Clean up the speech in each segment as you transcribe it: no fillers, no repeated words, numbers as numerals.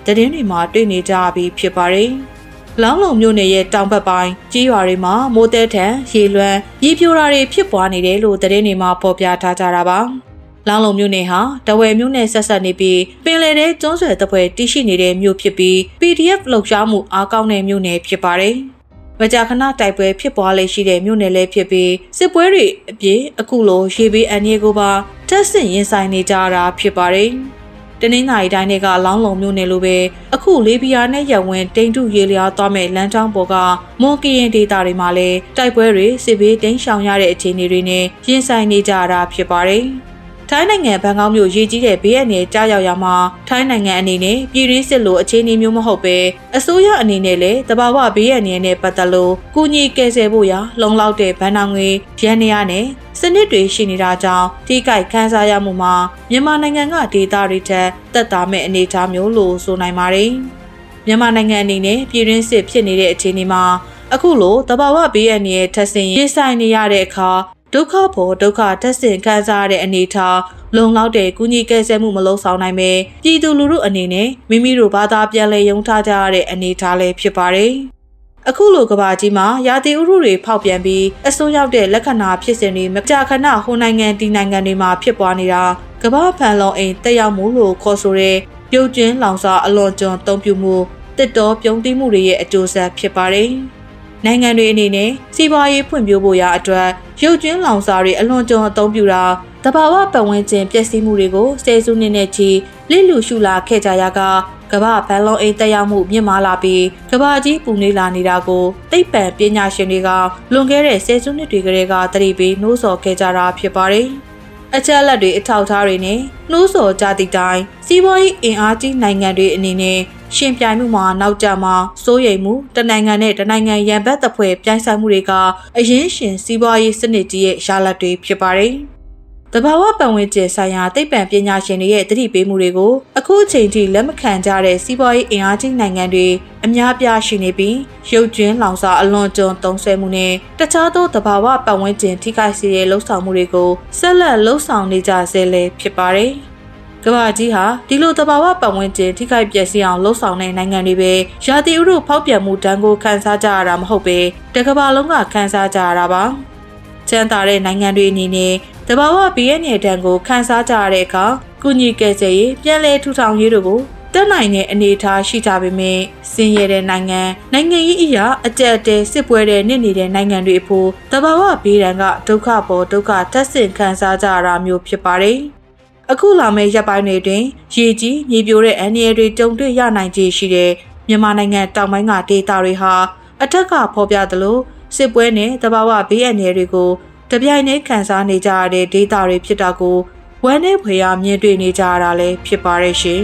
သတင်းတွေမှာတွေ့နေကြပြီးဖြစ်ပါတယ်။လောင်းလုံမြို့နယ်ရဲ့တောင်ဘက်ပိုင်းကြီးရွာတွေမှာမိုးတဲထန်ရေလွှမ်းမြေပြိုတာတွေဖြစ်ပွားနေတယ်လို့သတင်းတွေမှာဖော်ပြထားကြတာပါ။လောင်းလုံမြို့နယ်ဟာတဝယ်မြို့နယ်ဆက်ဆက်နေပြီးပင်လယ်ထဲကျွန်းဆွယ်တပ်ဖွဲ့တည်ရှိနေတဲ့မြို့ဖြစ်ပြီး PDF လှုပ်ရှားမှုအားကောင်းတဲ့မြို့နယ်ဖြစ်ပါတယ်။မကြာခဏတိုက်ပွဲဖြစ်ပွားလေရှိတဲ့မြို့နယ်လည်းဖြစ်ပြီးစစ်ပွဲတွေအပြင်အခုလိုရေဘေးအန္တရာယ်ကိုပါတက်ဆင်ရင်ဆိုင်နေကြတာဖြစ်ပါတယ်။တနင်္သာရီတိုင်းကလောင်းလုံမြို့နယ်လိုပဲအခုလေးဘီယာနဲ့ရဝင်းတိန်တုရေလျားသွားမဲ့လမ်းကြောင်းပေါ်ကမွန်ကရင်ဒေသတွေမှာလည်းတိုက်ပွဲတွေစစ်ဘေးတိမ်းရှောင်ရတဲ့အခြေအနေတွေနဲ့ရင်ဆိုင်နေကြတာဖြစ်ပါတယ်။ထိုင်းနိုင်ငံဘန်ကောက်မြို့ရေကြီးတဲ့ဘေးအန္တရာယ်ကြားရောက်ရမှာထိုင်းနိုင်ငံအနေနဲ့ပြည်ရင်းစစ်လိုအခြေအနေမျိုးမဟုတ်ပဲအစိုးရအနေနဲ့လည်းတဘာဝဘေးအန္တရာယ်နဲ့ပတ်သက်လို့ကူညီကယ်ဆယ်ဖို့ရလုံလောက်တဲ့ဗန်နာငွေရန်နေရနဲ့စနစ်တွေရှိနေတာကြောင့်ထိခိုက်ခန်းစားရမှုမှာမြန်မာနိုင်ငံကဒေသတွေထက်သက်သာမဲ့အနေအထားမျိုးလို့ဆိုနိုင်ပါတယ်။မြန်မာနိုင်ငံအနေနဲ့ပြည်ရင်းစစ်ဖြစ်နေတဲ့အခြေအနေမှာအခုလိုတဘာဝဘေးအန္တရာယ်ထပ်ဆင့်ရင်ဆိုင်နေရတဲ့အခါဒုက္ခပေါ်ဒုက္ခတက်ဆင်ခံစားရတဲ့အနေအထားလုံလောက်တဲ့ကုညီကယ်ဆယ်မှုမလုပ်ဆောင်နိုင်ပဲပြည်သူလူထုအနေနဲ့မိမိတို့ဘာသာပြန်လည်ယုံထားကြရတဲ့အနေအထားလည်းဖြစ်ပါတယ်။အခုလိုကဘာကြီးမှာရာသီဥတုတွေဖောက်ပြန်ပြီးအဆိုးရောက်တဲ့လက္ခဏာဖြစ်စဉ်တွေမကြာခဏဟိုနိုင်ငံဒီနိုင်ငံတွေမှာဖြစ်ပွားနေတာကဘာဖန်လုံအိမ်တက်ရောက်မှုလို့ခေါ်ဆိုတဲ့ပြုတ်ကျင်းလောင်စာအလွန်ကျွံတုံ့ပြုမှုတစ်တော်ပြုံးတိမှုတွေရဲ့အကျိုးဆက်ဖြစ်ပါတယ်။နိုင်ငံတွေအနေနဲ့စီးပွားရေးဖွံ့ဖြိုးဖို့ရာအတွက်ရုပ်ကျွင်းလောင်စာတွေအလွန်ကျွံအသုံးပြုတာတဘာဝပတ်ဝန်းကျင်ပျက်စီးမှုတွေကိုဆယ်စုနှစ်နဲ့ချီလစ်လူရှုလာခဲ့ကြရကဘာဘန်လုံအိမ်တက်ရောက်မှုမြင့်မားလာပြီးကဘာကြီးပူနေလာနေတာကိုသိပ္ပံပညာရှင်တွေကလွန်ခဲ့တဲ့ဆယ်စုနှစ်တွေကတည်းကသတိပေးနှိုးဆော်ခဲ့ကြတာဖြစ်ပါတယ်။အချက်အလက်တွေအထောက်အထားတွေနဲ့နှိုးဆော်ကြသည့်တိုင်စီးပွားရေးအင်အားကြီးနိုင်ငံတွေအနေနဲ့ရှင်ပြိုင်မှုမှာနောက်ကျမှာစိုးရိမ်မှုတနိုင်ငံနဲ့တနိုင်ငံရန်ဘက်တပ်ဖွဲ့ပြိုင်ဆိုင်မှုတွေကအရင်းရှင်စီးပွားရေးစနစ်ကြီးရဲ့ရလဒ်တွေဖြစ်ပါတယ်။တဘာဝပတ်ဝန်းကျင်ဆိုင်ရာသိပ္ပံပညာရှင်တွေရဲ့သတိပေးမှုတွေကိုအခုအချိန်ထိလက်မခံကြတဲ့စီးပွားရေးအင်အားကြီးနိုင်ငံတွေအများပြားရှိနေပြီးရုပ်ကျွင်းလောင်စာအလွန်ကျွံသုံးဆွဲမှုနဲ့တခြားသောတဘာဝပတ်ဝန်းကျင်ထိခိုက်စေတဲ့လှုပ်ဆောင်မှုတွေကိုဆက်လက်လှုပ်ဆောင်နေကြဆဲလည်းဖြစ်ပါတယ်။ကမ္ဘာကြီးဟာဒီလိုတဘာဝပတ်ဝန်းကျင်ထိခိုက်ပျက်စီးအောင်လှုပ်ဆောင်တဲ့နိုင်ငံတွေပဲရာသီဥတုဖောက်ပြန်မှုတန်းကိုခန်းစားကြရတာမဟုတ်ပဲတကမ္ဘာလုံးကခန်းစားကြရတာပါချမ်းသာတဲ့နိုင်ငံတွေအနေနဲ့တဘာဝဘေးအန္တရာယ်တန်းကိုခန်းစားကြရတဲ့အခါကုညီကယ်ဆယ်ရေးပြန်လည်ထူထောင်ရေးတို့ကိုတက်နိုင်တဲ့အနေအထားရှိကြပေမဲ့စင်ရတဲ့နိုင်ငံရေးအရာအကြက်တဲစစ်ပွဲတဲ့နစ်နေတဲ့နိုင်ငံတွေအဖို့တဘာဝဘေးဒဏ်ကဒုက္ခပေါ်ဒုက္ခတက်ဆင်ခံစားကြရတာမျိုးဖြစ်ပါတယ်အခုလာမယ့်ရပ်ပိုင်းတွေတွင်ရေကြီးမြေပြိုတဲ့အန္တရာယ်တွေကြုံတွေ့ရနိုင်ခြေရှိတဲ့မြန်မာနိုင်ငံတောင်ပိုင်းကဒေသတွေဟာအထက်ကဖော်ပြသလိုစစ်ပွဲနဲ့တဘာဝဘေးအန္တရာယ်တွေကိုတပြိုင်တည်းခံစားနေကြရတဲ့ဒေသတွေဖြစ်တာကိုဝမ်းနည်းဖွယ်ရာမြင်တွေ့နေကြရတာလည်းဖြစ်ပါရဲ့ရှင်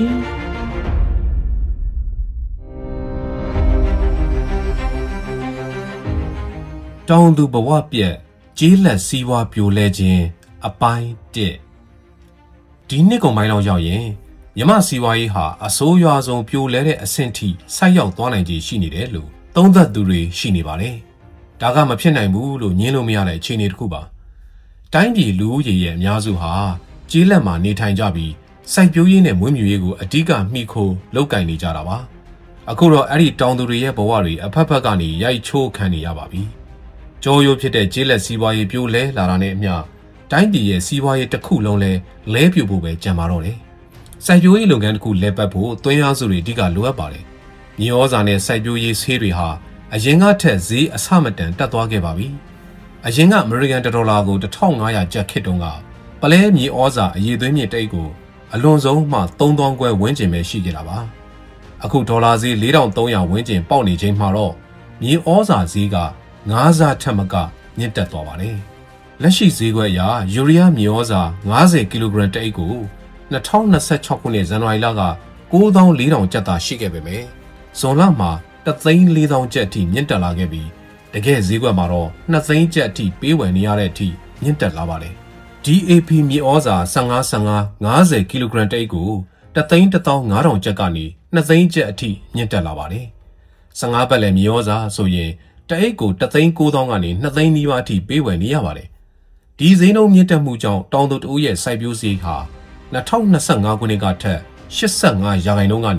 ။တောင်သူဘဝပြက်ကျေးလက်စီးပွားပြိုလဲခြင်းအပိုင်း1ဒီနှစ်ကုန်ပိုင်းလောက်ရောက်ရင်မြမစီးပွားရေးဟာအဆိုးရွားဆုံးပြိုလဲတဲ့အဆင့်ထိဆိုက်ရောက်သွားနိုင်ခြေရှိနေတယ်လို့သုံးသပ်သူတွေရှိနေပါတယ်။ဒါကမဖြစ်နိုင်ဘူးလို့ညင်းလို့မရတဲ့အခြေအနေတစ်ခုပါ။တိုင်းပြည်လူဦးရေရဲ့အများစုဟာကျေးလက်မှာနေထိုင်ကြပြီးစိုက်ပျိုးရေးနဲ့မွေးမြူရေးကိုအဓိကမှီခိုလုပ်ကိုင်နေကြတာပါ။အခုတော့အဲ့ဒီတောင်သူတွေရဲ့ဘဝတွေအဖက်ဖက်ကနေရိုက်ချိုးခံနေရပါပြီ။ကြောရိုးဖြစ်တဲ့ကျေးလက်စီးပွားရေးပြိုလဲလာတာနဲ့အမျှတိုင်းပြည်ရဲ့စီးပွားရေးတစ်ခုလုံးလဲပြိုဖို့ပဲကြံပါတော့တယ်။စိုက်ပျိုးရေးလုပ်ငန်းတစ်ခုလဲပတ်ဖို့သွင်းအားစုတွေအဓိကလိုအပ်ပါတယ်။မြေဩဇာနဲ့စိုက်ပျိုးရေးဆေးတွေဟာအရင်ကထက်ဈေးအဆမတန်တက်သွားခဲ့ပါပြီ။အရင်ကအမေရိကန်ဒေါ်လာကို1500ကျပ်ခေတ်တုန်းကပလဲမြေဩဇာအရေးသွင်းမြေတိတ်ကိုအလွန်ဆုံးမှ3000ကျွဲဝန်းကျင်ပဲရှိခဲ့တာပါ။အခုဒေါ်လာဈေး4300ဝန်းကျင်ပေါက်နေချိန်မှာတော့မြေဩဇာဈေးက9ဆထက်မကမြင့်တက်သွားပါတယ်။လက်ရှိဈေးကွက်အရယူရီးယားမြေဩဇာ50ကီလိုဂရမ်တအိတ်ကို2026ခုနှစ်ဇန်နဝါရီလက9400ကျပ်သာရှိခဲ့ပေမယ့်ဇွန်လမှာ1,400,000ကျပ်အထိမြင့်တက်လာခဲ့ပြီးတကယ်ဈေးကွက်မှာတော့2,000,000ကျပ်အထိပေးဝယ်နေရတဲ့အထိမြင့်တက်လာပါတယ်။ DAP မြေဩဇာ50ကီလိုဂရမ်တအိတ်ကို1,15,000ကျပ်ကနေ2,000,000ကျပ်အထိမြင့်တက်လာပါတယ်။15ပတ်လည်မြေဩဇာဆိုရင်တအိတ်ကို1,900,000ကနေ2,000,000နီးပါးအထိပေးဝယ်နေရပါတယ်။ဒီဈေးနှုန်းမြင့်တက်မှုကြောင့်တောင်သူတဦးရဲ့စိုက်ပျိုးဈေးဟာ2025ခုနှစ်ကထက်85%ကနေ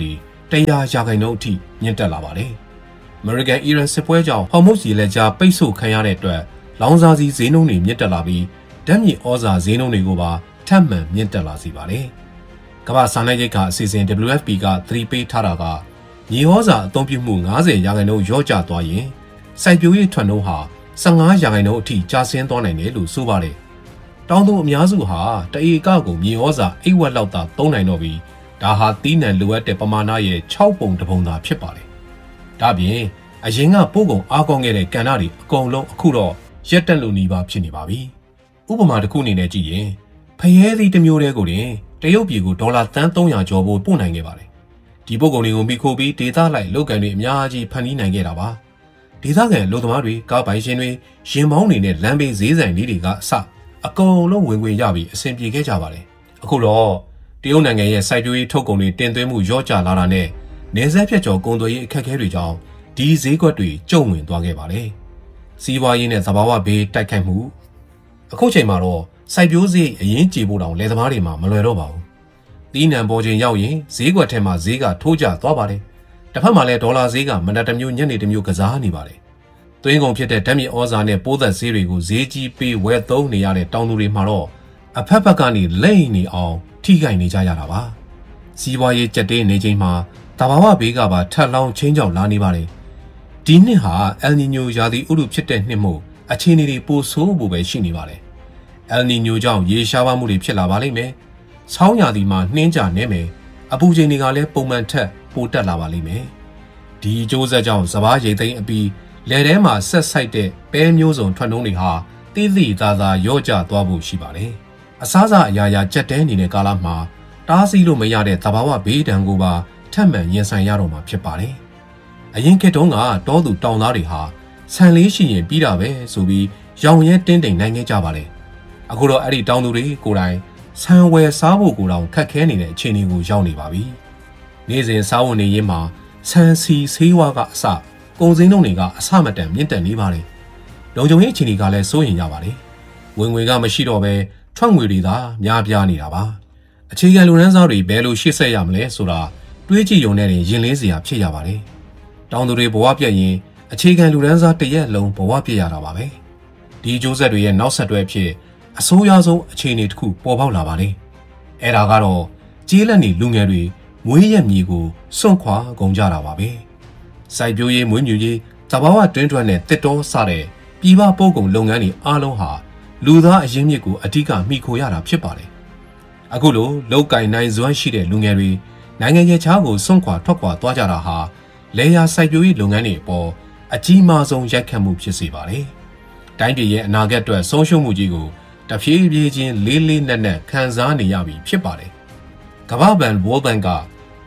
100 ရာခိုင်နှုန်းအထိမြင့်တက်လာပါတယ်။ American Iran စစ်ပွဲကြောင့်ဟော်မုတ်စီလက်ကြားပိတ်ဆို့ခံရတဲ့အတွက်လောင်စာဆီဈေးနှုန်းတွေမြင့်တက်လာပြီးဓာတ်မြေဩဇာဈေးနှုန်းတွေကိုပါထပ်မံမြင့်တက်လာစေပါတယ်။ကမ္ဘာစားနပ်ရိက္ခာအစီအစဉ် WFP ကသတိပေးထားတာကမြေဩဇာအသုံးပြုမှု90ရာခိုင်နှုန်းလျော့ကျသွားရင်စိုက်ပျိုးရေးထွက်နှုန်းဟာ15ရာခိုင်နှုန်းအထိကျဆင်းသွားနိုင်တယ်လို့ဆိုပါတယ်။တောင်သူအများစုဟာတအေကကိုမြေဩဇာအိတ်ဝက်လောက်သာသုံးနိုင်တော့ပြီးဒါဟာတီးနှံလိုအပ်တဲ့ပမာဏရဲ့6ပုံတစ်ပုံသာဖြစ်ပါတယ်။ဒါပြင်အရင်ကပို့ကုန်အားကောင်းခဲ့တဲ့ကဏ္ဍတွေအကုန်လုံးအခုတော့ရက်တက်လို့နေပါဖြစ်နေပါပြီ။ဥပမာတစ်ခုအနေနဲ့ကြည့်ရင်ဖရဲသီးတစ်မျိုးတည်းကိုတင်တရုတ်ပြည်ကိုဒေါ်လာသန်း300ကျော်ဖို့ပို့နိုင်ခဲ့ပါတယ်။ဒီပို့ကုန်တွေကိုမိခိုပြီးဒေသလိုက်လုပ်ကန်တွေအများကြီးဖန်တီးနိုင်ခဲ့တာပါ။ဒေသခံလူသမားတွေကားပိုင်ရှင်တွေရင်မောင်းတွေနဲ့လမ်းဘေးဈေးဆိုင်လေးတွေကအစအကုန်လုံးဝင်ဝင်ရပြီးအဆင်ပြေခဲ့ကြပါတယ်။အခုတော့တရုတ်နိုင်ငံရဲ့စိုက်ပျိုးရေးထုတ်ကုန်တွေတင်သွင်းမှုလျော့ကျလာတာနဲ့နယ်စပ်ဖြတ်ကျော်ကုန်သွယ်ရေးအခက်အခဲတွေကြောင့်ဒီဈေးကွက်တွေကျုံဝင်သွားခဲ့ပါတယ်။စီးပွားရေးနဲ့သဘာဝဘေးတိုက်ခိုက်မှုအခုချိန်မှာတော့စိုက်ပျိုးဈေးအရင်ကြေဖို့တောင်လယ်သမားတွေမှာမလွယ်တော့ပါဘူး။တီးနှံပေါ်ချိန်ရောက်ရင်ဈေးကွက်ထဲမှာဈေးကထိုးကျသွားပါတယ်။တစ်ဖက်မှာလည်းဒေါ်လာဈေးကမနက်တစ်မျိုးညနေတစ်မျိုးကစားနေပါတယ်။သွင်းကုန်ဖြစ်တဲ့ဓာတ်မြေဩဇာနဲ့ပိုးသက်ဈေးတွေကိုဈေးကြီးပေးဝယ်သုံးနေရတဲ့တောင်သူတွေမှာတော့အဖက်ဖက်ကနေလိမ့်နေအောင်ထိခိုက်နေကြရတာပါ။စီးပွားရေးကြက်တဲနေချိန်မှာတဘာဝဘေးကပါထပ်လောင်းချင်းကြောင်လာနေပါတယ်။ဒီနှစ်ဟာအယ်နီညိုရာသီဥတုဖြစ်တဲ့နှစ်မို့အခြေအနေတွေပိုဆိုးဖို့ပဲရှိနေပါတယ်။အယ်နီညိုကြောင့်ရေရှားပါမှုတွေဖြစ်လာပါလိမ့်မယ်။ဆောင်းရာသီမှာနှင်းကြနေမယ်။အပူချိန်တွေကလည်းပုံမှန်ထက်ပိုတက်လာပါလိမ့်မယ်။ဒီအကျိုးဆက်ကြောင့်စဘာရိတ်သိမ်းအပြီးလယ်ထဲမှာဆက်ဆိုင်တဲ့ပဲမျိုးစုံထွက်နှုန်းတွေဟာတိတိသားသားရော့ကျသွားဖို့ရှိပါတယ်။အစားအစာအရာရာကြက်တဲနေတဲ့ကာလမှာတားဆီးလို့မရတဲ့သဘာဝဘေးဒဏ်ကိုပါထပ်မံရင်ဆိုင်ရတော့မှာဖြစ်ပါတယ်။အရင်ခေတ်တုန်းကတောသူတောင်သားတွေဟာဆန်လေးရှိရင်ပြီးတာပဲဆိုပြီးရောင်ရဲတင်းတိမ်နိုင်ခဲ့ကြပါလေ။အခုတော့အဲ့ဒီတောင်သူတွေကိုယ်တိုင်ဆန်ဝယ်စားဖို့ကိုယ်တောင်ခက်ခဲနေတဲ့အခြေအနေကိုရောက်နေပါပြီ။နေ့စဉ်စားဝန်နေရင်းမှာဆန်စီဆေးဝါးကအစကုန်စည်နှုန်းတွေကအဆမတန်မြင့်တက်နေပါတယ်။လုံခြုံရေးအခြေအနေကလည်းစိုးရိမ်ရပါတယ်။ဝင်ငွေကမရှိတော့ဘဲထွက်ငွေတွေသာများပြားနေတာပါ။အခြေခံလူတန်းစားတွေဘယ်လိုရှေ့ဆက်ရမလဲဆိုတာတွေးကြည့်ရုံနဲ့ရင်လေးစရာဖြစ်ရပါတယ်။တောင်သူတွေဘဝပြတ်ရင်အခြေခံလူတန်းစားတရက်လုံးဘဝပြတ်ရတာပါပဲ။ဒီအကျိုးဆက်တွေရဲ့နောက်ဆက်တွဲဖြစ်အဆိုးရွားဆုံးအခြေအနေတစ်ခုပေါ်ပေါက်လာပါလေ။အဲ့ဒါကတော့ကြေးလက်နေလူငယ်တွေမွေးရမြေကိုစွန့်ခွာကုန်ကြတာပါပဲ။စိုက်ပျိုးရေးမွေးမြူရေးသဘာဝတွင်းထွက်နဲ့တစ်တောစတဲ့ပြည်ပပို့ကုန်လုပ်ငန်းတွေအားလုံးဟာလူသားအရင်းမြစ်ကိုအဓိကမှီခိုရတာဖြစ်ပါတယ်။အခုလိုလောက်ကင်နိုင်စွမ်းရှိတဲ့လူငယ်တွေနိုင်ငံရဲ့ခြားကိုစွန့်ခွာထွက်ခွာသွားကြတာဟာလေယာစိုက်ပျိုးရေးလုပ်ငန်းတွေအပေါ်အကြီးမားဆုံးရိုက်ခတ်မှုဖြစ်စေပါတယ်။တိုင်းပြည်ရဲ့အနာဂတ်အတွက်ဆုံးရှုံးမှုကြီးကိုတဖြည်းဖြည်းချင်းလေးလေးနက်နက်ခံစားနေရပြီဖြစ်ပါတယ်။ကမ္ဘာ့ဘဏ် World Bank က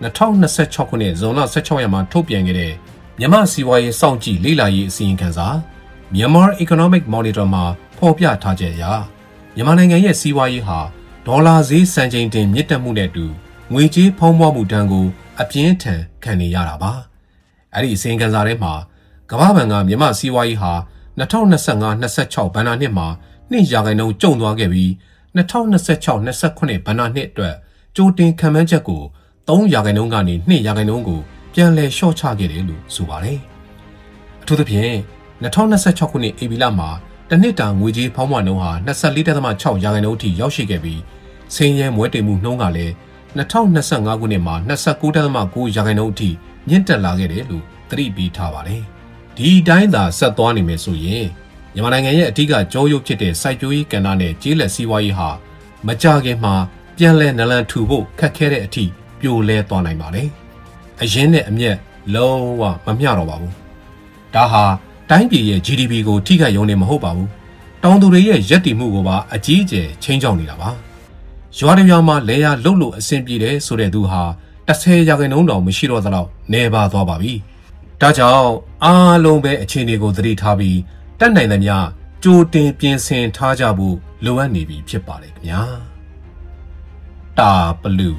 2026ခုနှစ်ဇွန်လ16ရက်မှာထုတ်ပြန်ခဲ့တဲ့မြန်မာစီးပွားရေးစောင့်ကြည့်လေ့လာရေးအစီရင်ခံစာ Myanmar Economic Monitor မှာဖော်ပြထားချက်အရမြန်မာနိုင်ငံရဲ့စီးပွားရေးဟာဒေါ်လာဈေးစံချိန်တင်မြင့်တက်မှုနဲ့အတူငွေကြေးဖောင်းပွားမှုတန်းကိုအပြင်းထန်ခံနေရတာပါ။အဲ့ဒီအစီရင်ခံစာထဲမှာကမ္ဘာ့ဘဏ်ကမြန်မာစီးပွားရေးဟာ2025-26ဘဏ္ဍာနှစ်မှာ2% ကျုံသွားခဲ့ပြီး2026-28ဘဏ္ဍာနှစ်အတွက်ကြိုတင်ခံမှန်းချက်ကို3%ကနေ2%ကိုပြန်လည်လျှော့ချခဲ့တယ်လို့ဆိုပါတယ်။အထူးသဖြင့်2026ခုနှစ်ဧပြီလမှာတစ်နှစ်တာငွေကြေးဖောင်းပွားနှုန်းဟာ24.6%အထိရောက်ရှိခဲ့ပြီးဆင်းရဲမွဲတေမှုနှုန်းကလည်း2025ခုနှစ်မှာ29.9%အထိမြင့်တက်လာခဲ့တယ်လို့သတိပေးထားပါတယ်။ဒီအတိုင်းသာဆက်သွားနေမယ်ဆိုရင်မြန်မာနိုင်ငံရဲ့အထူးကြောရုပ်ဖြစ်တဲ့စိုက်ပျိုးရေးကဏ္ဍနဲ့ကျေးလက်စီးပွားရေးဟာမကြခင်မှာပြန်လည်နလန်ထူဖို့ခက်ခဲတဲ့အထိပြိုလဲသွားနိုင်ပါတယ်။အရင်းနဲ့အမြက်လုံးဝမမျှတော့ပါဘူး။ဒါဟာတိုင်းပြည်ရဲ့ GDP ကိုထိခိုက်ရုံနဲ့မဟုတ်ပါဘူး။တောင်သူတွေရဲ့ရည်တည်မှုကိုပါအကြီးအကျယ်ချိန်ကြောင်းနေတာပါ။ရွာတစ်ရွာမှာလဲရလှုပ်လို့အဆင်ပြေတယ်ဆိုတဲ့သူဟာ10%တောင်မရှိတော့သလောက်နေပါသွားပါပြီ။ဒါကြောင့်အားလုံးပဲအခြေအနေကိုသတိထားပြီးတတ်နိုင်သမျှကြိုတင်ပြင်ဆင်ထားကြဖို့လိုအပ်နေပြီဖြစ်ပါတယ်ခင်ဗျာ။တာပလူ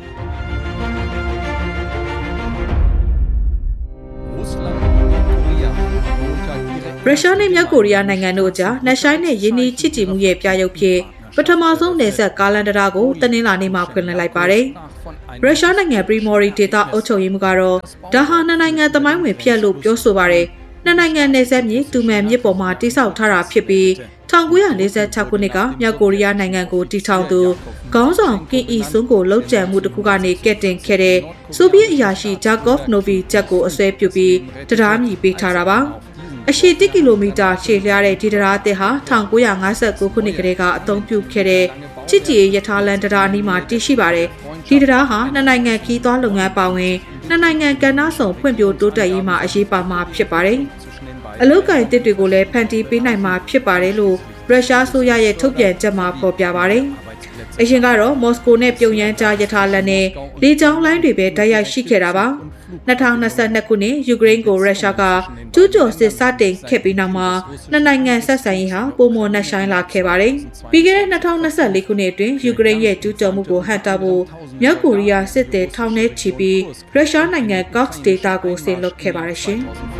ရုရှားနဲ့မြောက်ကိုရီးယားနိုင်ငံတို့ကြားနှက်ဆိုင်နဲ့ယင်းနှီးချစ်ကြည်မှုရဲ့ပြရုပ်ဖြစ်ပထမဆုံးနယ်စပ်ကားလန်တရာကိုတနင်္လာနေ့မှာဖွင့်လှစ်လိုက်ပါတယ်ရုရှားနိုင်ငံပရီမော်ရီဒေတာအုပ်ချုပ်ရေးမှူးကတော့ဒါဟာနှစ်နိုင်ငံသမိုင်းဝင်ဖြစ်လို့ပြောဆိုပါတယ်နှစ်နိုင်ငံနယ်စပ်မြေတူမန်မြစ်ပေါ်မှာတိစောက်ထားတာဖြစ်ပြီး1946ခုနှစ်ကမြောက်ကိုရီးယားနိုင်ငံကိုတည်ထောင်သူခေါင်းဆောင်ကင်အီဆွန်းကိုလှုပ်ကြံမှုတစ်ခုကနေကက်တင်ခဲ့တဲ့ဆိုဗီယက်အရာရှိဂျာကော့ဖ်နိုဗီချက်ကိုအစွဲပြုပြီးတရားမြည်ပေးထားတာပါအရှည်1ကီလိုမီတာရှည်လျားတဲ့ဒီတရားအသစ်ဟာ1959ခုနှစ်ကတည်းကအသုံးပြုခဲ့တဲ့ချစ်ကြည်ရထားလန်တရားအနီးမှာတည်ရှိပါတယ်ဒီတရားဟာနှစ်နိုင်ငံခီးသွွားလုပ်ငန်းပါဝင်နှစ်နိုင်ငံကဏ္ဍဆောင်ဖွံ့ဖြိုးတိုးတက်ရေးမှာအရေးပါမှာဖြစ်ပါတယ်အလုပ်ကိုင်တစ်တွေကိုလည်းဖန်တီးပေးနိုင်မှာဖြစ်ပါတယ်လို့ရုရှားဆိုရရဲ့ထုတ်ပြန်ချက်မှာဖော်ပြပါတယ်အရင်ကတော့မော်စကိုနဲ့ပြုံယမ်းကြားရထားလမ်းနဲ့လေကြောင်းလိုင်းတွေပဲတိုက်ရိုက်ရှိခဲ့တာပါ2022ခုနှစ်ယူကရိန်းကိုရုရှားကကျူးကျော်စစ်စတင်ခဲ့ပြီးနောက်မှာနှစ်နိုင်ငံဆက်ဆံရေးဟာပုံမနှက်ဆိုင်လာခဲ့ပါတယ်ပြီးခဲ့တဲ့2024ခုနှစ်အတွင်းယူကရိန်းရဲ့ကျူးကျော်မှုကိုဟန့်တားဖို့မြောက်ကိုရီးယားစစ်သည်ထောင်ထဲချီပြီးရုရှားနိုင်ငံ Cox ဒေသကိုဆင်လွှတ်ခဲ့ပါတယ်ရှင်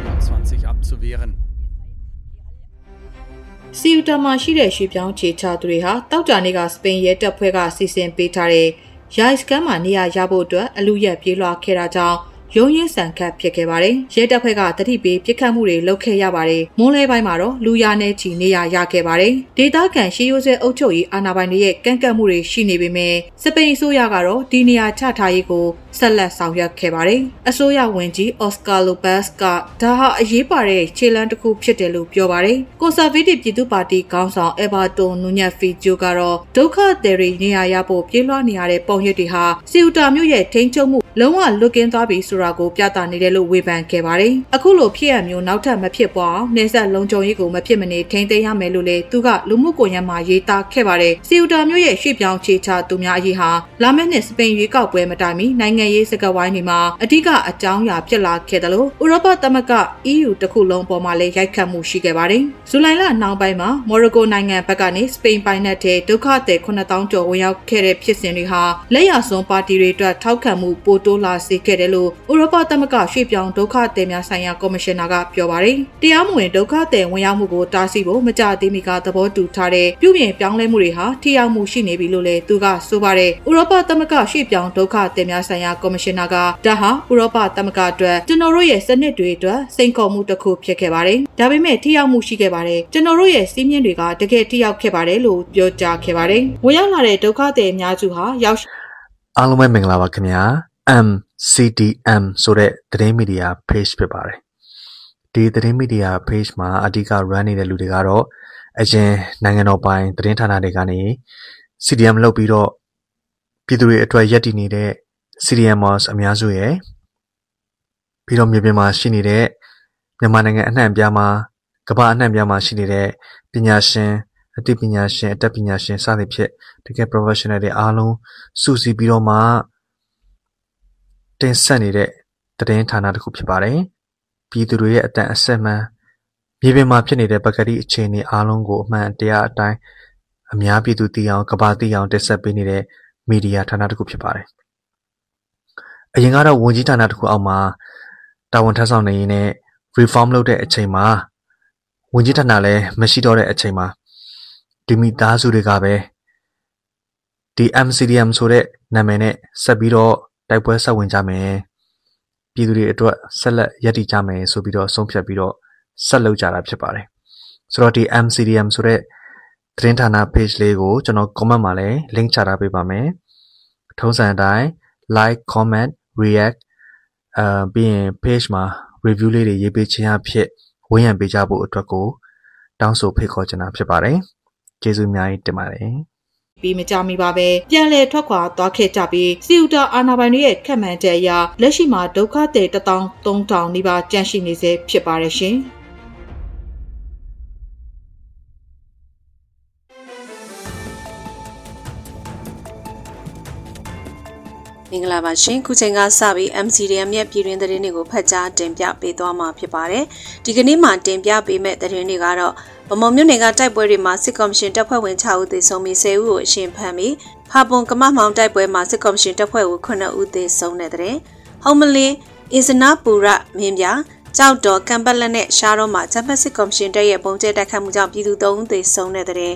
စီယူတာမှာရှိတဲ့ရွှေပြောင်းခြေချသူတွေဟာတောက်ကြနေ့ကစပိန်ရဲတပ်ဖွဲ့ကစီစဉ်ပေးထားတဲ့ရိုက်စကန်မှာနေရာရဖို့အတွက်အလူရက်ပြေးလွှာခဲ့တာကြောင့်ရုံးရင်းဆန်ခတ်ဖြစ်ခဲ့ပါတယ်။ရဲတပ်ဖွဲ့ကတတိပေးပြစ်ခတ်မှုတွေလုပ်ခဲ့ရပါတယ်။မွန်းလဲပိုင်းမှာတော့လူရနဲ့ချီနေရာရခဲ့ပါတယ်။ဒေသခံရှေးရိုးစဲအုပ်ချုပ်ရေးအာဏာပိုင်တွေရဲ့ကန့်ကွက်မှုတွေရှိနေပေမဲ့စပိန်အစိုးရကတော့ဒီနေရာချထားရေးကိုဆက်လက်ဆောင်ရွက်ခဲ့ပါတယ်။အစိုးရဝန်ကြီးအော်စကာလိုဘတ်စ်ကဒါဟာအရေးပါတဲ့ခြေလှမ်းတစ်ခုဖြစ်တယ်လို့ပြောပါတယ်။ကွန်ဆာဗေးတစ်ပြည်သူ့ပါတီခေါင်းဆောင်အယ်ဘာတိုနူညက်ဖီဂျိုကတော့ဒုက္ခသည်တွေနေရာရဖို့ပြေးလွှားနေရတဲ့ပုံရိပ်တွေဟာစီယူတာမြို့ရဲ့ထိန်းချုပ်မှုလုံးဝလွတ်ကင်းသွားပြီဆိုတာကိုပြသနေတယ်လို့ဝေဖန်ခဲ့ပါတယ်။အခုလိုဖြစ်ရမျိုးနောက်ထပ်မဖြစ်ပေါ်အောင်နေဆက်လုံခြုံရေးကိုမဖြစ်မနေထိန်းသိမ်းရမယ်လို့လည်းသူကလူမှုကွန်ရက်မှာရေးသားခဲ့ပါတယ်။စီယူတာမြို့ရဲ့ရွှေ့ပြောင်းခြေချသူများအရေးဟာလာမယ့်နှစ်စပိန်ရွေးကောက်ပွဲမတိုင်မီနိုင်ငံရေးစကားဝိုင်းတွေမှာအဓိကအကြောင်းအရာဖြစ်လာခဲ့တယ်လို့ဥရောပသမဂ္ဂ EU တခုလုံးပေါ်မှာလည်းရိုက်ခတ်မှုရှိခဲ့ပါတယ်။ဇူလိုင်လနောက်ပိုင်းမှာမော်ရိုကိုနိုင်ငံဘက်ကနေစပိန်ပိုင်နက်ထဲဒုက္ခသည်9000ကျော်ဝင်ရောက်ခဲ့တဲ့ဖြစ်စဉ်တွေဟာလက်ရစွန်းပါတီတွေအတွက်ထောက်ခံမှုပိုတိုးလာစေခဲ့တယ်လို့ဥရောပသမဂ္ဂရွှေ့ပြောင်းဒုက္ခသည်များဆိုင်ရာကော်မရှင်နာကပြောပါတယ်။တရားမဝင်ဒုက္ခသည်ဝင်ရောက်မှုကိုတားဆီးဖို့မကြသေးမီကသဘောတူထားတဲ့ပြုပြင်ပြောင်းလဲမှုတွေဟာထိရောက်မှုရှိနေပြီလို့လည်းသူကဆိုပါတယ်။ဥရောပသမဂ္ဂရွှေ့ပြောင်းဒုက္ခသည်များဆိုင်ရာကော်မရှင်နာကဒါဟာဥရောပသမဂ္ဂအတွက်ကျွန်တော်တို့ရဲ့စနစ်တွေအတွက်စိန်ခေါ်မှုတစ်ခုဖြစ်ခဲ့ပါတယ်။ဒါပေမဲ့ထိရောက်မှုရှိခဲ့ပါတယ်။ကျွန်တော်တို့ရဲ့စီးမြင့်တွေကတကယ်ထိရောက်ခဲ့ပါတယ်လို့ပြောကြားခဲ့ပါတယ်။ဝင်ရောက်လာတဲ့ဒုက္ခသည်အများစုဟာရောက်အားလုံးပဲမင်္ဂလာပါခင်ဗျာ။ MCDM ဆိုတဲ့သတင်းမီဒီယာ page ဖြစ်ပါတယ်။ဒီသတင်းမီဒီယာ page မှာအဓိက run နေတဲ့လူတွေကတော့အရင်နိုင်ငံတော်ပိုင်သတင်းဌာနတွေကနေ CDM လုပ်ပြီးတော့ပြည်သူတွေအတွက်ရည်တည်နေတဲ့ CDMers အများစုရဲ့ပြီးတော့မြေပြင်မှာရှိနေတဲ့မြန်မာနိုင်ငံအနှံ့အပြားမှာကမ္ဘာအနှံ့အပြားမှာရှိနေတဲ့ပညာရှင်အသိပညာရှင်အတတ်ပညာရှင်စသဖြင့်တကယ် professional တွေအားလုံးစုစည်းပြီးတော့မှတင်ဆက်နေတဲ့သတင်းဌာနတစ်ခုဖြစ်ပါတယ်။ပြည်သူတွေရဲ့အတန်အဆက်မှန်မြေပြင်မှာဖြစ်နေတဲ့ပကတိအခြေအနေအားလုံးကိုအမှန်တရားအတိုင်းအများပြည်သူသိအောင်ကမ္ဘာသိအောင်တင်ဆက်ပေးနေတဲ့မီဒီယာဌာနတစ်ခုဖြစ်ပါတယ်။အရင်ကတော့ဝန်ကြီးဌာနတစ်ခုအောက်မှာတာဝန်ထမ်းဆောင်နေရင်းနဲ့ reform လုပ်တဲ့အချိန်မှာဝန်ကြီးဌာနလည်းမရှိတော့တဲ့အချိန်မှာဒီမိသားစုတွေကပဲဒီ MCDM ဆိုတဲ့နာမည်နဲ့ဆက်ပြီးတော့တိုက်ပွဲဆက်ဝင်ကြမယ်ပြည်သူတွေအတွက်ဆက်လက်ရည်တည်ကြမယ်ဆိုပြီးတော့ဆုံးဖြတ်ပြီးတော့ဆက်လုပ်ကြတာဖြစ်ပါတယ်ဆိုတော့ဒီ MCDM ဆိုတဲ့သတင်းဌာန page လေးကိုကျွန်တော် comment မှာလည်း link ချထားပေးပါမယ်ထုံးစံအတိုင်း like comment react ပြီးရင် page မှာ review လေးတွေရေးပေးခြင်းအဖြစ်ဝန်းရံပေးကြဖို့အတွက်ကိုတောင်းဆိုဖိတ်ခေါ်ချင်တာဖြစ်ပါတယ်ကျေးဇူးအများကြီးတင်ပါတယ်ပြီးမကြမီပါပဲပြန်လည်ထွက်ခွာသွားခဲ့ကြပြီးစီယူတာအာဏာပိုင်တွေရဲ့ခန့်မှန်းချက်အရလက်ရှိမှာဒုက္ခသည်13000နီးပါးကျန်ရှိနေစေဖြစ်ပါတယ်ရှင်မင်္ဂလာပါရှင်ခုချိန်ကစပြီး MCDM ရဲ့ပြည်တွင်းသတင်းတွေကိုဖတ်ကြားတင်ပြပေးသွားမှာဖြစ်ပါတယ်ဒီကနေ့မှာတင်ပြပေးမယ့်သတင်းတွေကတော့ဗမော်မြို့နယ်ကတိုက်ပွဲတွေမှာစစ်ကော်မရှင်တပ်ဖွဲ့ဝင်6ဦးသေဆုံးပြီး10ဦးကိုအရှင်ဖမ်းပြီးဖာပွန်ကမမောင်တိုက်ပွဲမှာစစ်ကော်မရှင်တပ်ဖွဲ့ဝင်9ဦးသေဆုံးတဲ့တဲ့။ဟုံးမလင်းအင်စနာပူရမင်းပြကြောက်တော်ကံပက်လက်နဲ့ရှားတော့မှာဂျပန်စစ်ကော်မရှင်တပ်ရဲ့ပုံကျဲတိုက်ခတ်မှုကြောင့်ပြည်သူ3ဦးသေဆုံးတဲ့တဲ့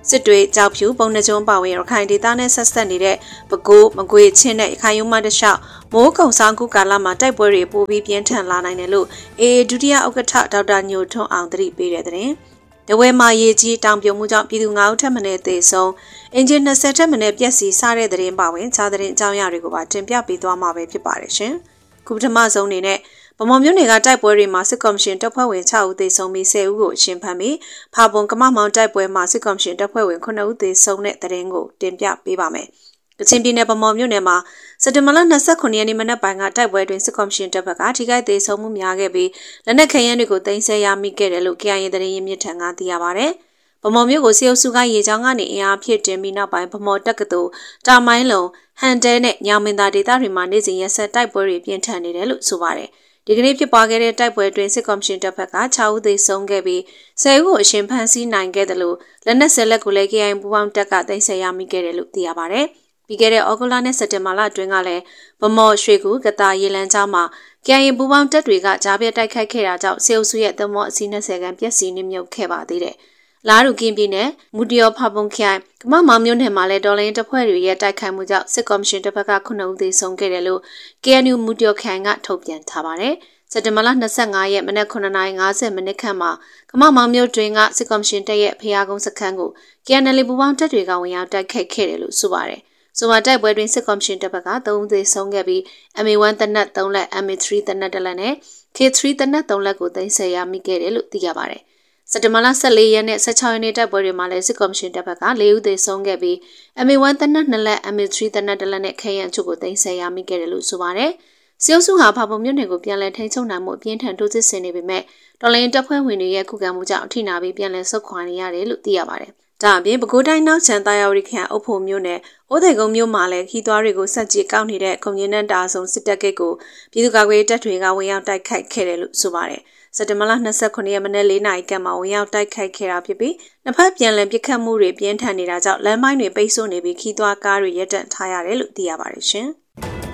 စစ်တွေကြောက်ဖြူပုံနှကျုံပါဝင်ရခိုင်ဒေသနဲ့ဆက်ဆက်နေတဲ့ပဲခူးမကွေချင်းနဲ့ရခိုင်ရုံးမတလျှောက်မိုးကုံဆောင်ကူကာလမှာတိုက်ပွဲတွေပိုပြီးပြင်းထန်လာနိုင်တယ်လို့အေဒုတိယဥက္ကဋ္ဌဒေါက်တာညိုထွန်းအောင်သတိပေးတဲ့တဲ့တဝဲမှာရေကြီးတောင်ပြုံမှုကြောင့်ပြည်သူ9ဦးထက်မနည်းသေဆုံးအင်ဂျင်20ထက်မနည်းပျက်စီးစားတဲ့တဲ့ပါဝင်ခြားတဲ့အကြောင်းအရာတွေကိုပါတင်ပြပေးသွားမှာပဲဖြစ်ပါတယ်ရှင်ခုပထမဆုံးအနေနဲ့ဗမော်မြို့နယ်ကတိုက်ပွဲတွေမှာစစ်ကော်မရှင်တပ်ဖွဲ့ဝင်6ဦးသေဆုံးပြီး10ဦးကိုအရှင်ဖမ်းပြီးဖာပုံကမမောင်တိုက်ပွဲမှာစစ်ကော်မရှင်တပ်ဖွဲ့ဝင်9ဦးသေဆုံးတဲ့တဲ့ရင်ကိုတင်ပြပေးပါမယ်။ကချင်ပြည်နယ်ဗမော်မြို့နယ်မှာစက်တင်ဘာလ29ရက်နေ့မနက်ပိုင်းကတိုက်ပွဲတွင်စစ်ကော်မရှင်တပ်ဘက်ကထိခိုက်သေဆုံးမှုများခဲ့ပြီးလက်နက်ခဲယမ်းတွေကိုတင်ဆက်ရမိခဲ့တယ်လို့ KIA သတင်းရင်းမြစ်ထံကသိရပါဗျ။ဗမော်မြို့ကိုစစ်အုပ်စုကရေချောင်းကနေအင်အားဖြည့်တင်ပြီးနောက်ပိုင်းဗမော်တက္ကသိုလ်တာမိုင်းလုံဟန်တဲနဲ့ညောင်မင်းသားဒေသတွေမှာနေ့စဉ်ရက်ဆက်တိုက်ပွဲတွေပြင်းထန်နေတယ်လို့ဆိုပါတယ်။ဒီကနေ့ဖြစ်ပွားခဲ့တဲ့တိုက်ပွဲတွင်စစ်ကော်မရှင်တပ်ဘက်က6ဦးသေဆုံးခဲ့ပြီး10ဦးကိုအရှင်ဖမ်းဆီးနိုင်ခဲ့တယ်လို့လက်နက်ဆက်လက်ကိုလည်း KIA ပူးပေါင်းတပ်ကတင်ဆက်ရမိခဲ့တယ်လို့သိရပါဗျ။ပြီးခဲ့တဲ့ဩဂုတ်လနဲ့စက်တင်ဘာလအတွင်းကလည်းဗမော်ရွှေကူကတာရေလန်းကျောင်းမှာ KIA ပူးပေါင်းတပ်တွေကကြားပြတိုက်ခိုက်ခဲ့တာကြောင့်စစ်အုပ်စုရဲ့သမောအစီး20ခန်းပျက်စီးနှိမ့်မြုပ်ခဲ့ပါသေးတယ်။လာရူကင်းပြည်နယ်မူတရောဖပုံခိုင်ကမမောင်မြို့နယ်မှာလည်းဒေါ်လင်းတပ်ဖွဲ့တွေရဲ့တိုက်ခိုက်မှုကြောင့်စစ်ကော်မရှင်တပ်ဘက်က9ဦးသေဆုံးခဲ့တယ်လို့ KNU မူတရောခိုင်ကထုတ်ပြန်ထားပါတယ်။စက်တင်ဘာလ25ရက်မနက်9:50မိနစ်ခန့်မှာကမမောင်မြို့တွင်ကစစ်ကော်မရှင်တပ်ရဲ့ဖျားကုန်းစခန်းကို KNL ပူးပေါင်းတပ်တွေကဝင်ရောက်တိုက်ခိုက်ခဲ့တယ်လို့ဆိုပါတယ်။ဆိုပါတိုက်ပွဲတွင်စစ်ကော်မရှင်တပ်ဘက်က3ဦးသေဆုံးခဲ့ပြီး MA1 တနက်3လက် MA3 တနက်1လက်နဲ့ K3 တနက်3လက်ကိုသိမ်းဆည်းရမိခဲ့တယ်လို့သိရပါတယ်။စက်တင်ဘာလ14ရက်နဲ့16ရက်နေ့တိုက်ပွဲတွေမှာလည်းစစ်ကော်မရှင်တပ်ဘက်က4ဦးသေဆုံးခဲ့ပြီး MA1 တနက်2လက် MA3 တနက်1လက်နဲ့ခဲယမ်းချုပ်ကိုသိမ်းဆည်းရမိခဲ့တယ်လို့ဆိုပါတယ်။စစ်အုပ်စုဟာဖာပုံမြို့နယ်ကိုပြန်လည်ထိန်းချုပ်နိုင်မှုအပြင်းထန်တိုးစစ်ဆင်နေပေမဲ့တော်လိုင်းတပ်ဖွဲ့ဝင်တွေရဲ့ခုခံမှုကြောင့်အထိနာပြီးပြန်လည်ဆုတ်ခွာနေရတယ်လို့သိရပါတယ်။ဒါအပြင်ပဲခူးတိုင်းနောက်ချန်တာယာဝတီခရိုင်အုပ်ဖို့မြို့နယ်အိုးသိကုန်းမြို့မှာလည်းခီးသွွားတွေကိုဆက်ကြေကောက်နေတဲ့ကွန်မြူနတီတာဆုံစစ်တပ်ကိတ်ကိုပြည်သူ့ကာကွယ်တပ်တွေကဝင်ရောက်တိုက်ခိုက်ခဲ့တယ်လို့ဆိုပါတယ်။စက်တင်ဘာလ29ရက်မနေ့4နာရီခန့်မှာဝင်ရောက်တိုက်ခိုက်ခဲ့တာဖြစ်ပြီးနှစ်ဖက်ပြန်လည်ပစ်ခတ်မှုတွေပြင်းထန်နေတာကြောင့်လမ်းမိုင်းတွေပိတ်ဆို့နေပြီးခီးသွွားကားတွေရပ်တန့်ထားရတယ်လို့သိရပါတယ်ရှင်။